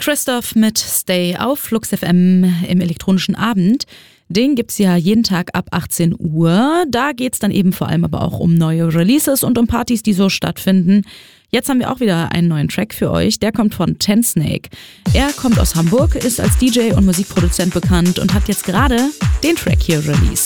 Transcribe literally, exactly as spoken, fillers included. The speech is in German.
Christoph mit Stay auf Flux F M im elektronischen Abend. Den gibt's ja jeden Tag ab achtzehn Uhr. Da geht's dann eben vor allem aber auch um neue Releases und um Partys, die so stattfinden. Jetzt haben wir auch wieder einen neuen Track für euch. Der kommt von Tensnake. Er kommt aus Hamburg, ist als D J und Musikproduzent bekannt und hat jetzt gerade den Track hier released.